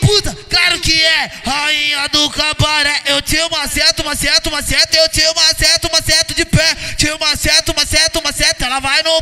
puta, claro que é. Rainha do cabaré, eu te maceto, maceto, maceto. Eu te maceto, maceto de pé. Te maceto, maceto, maceto. Ela vai no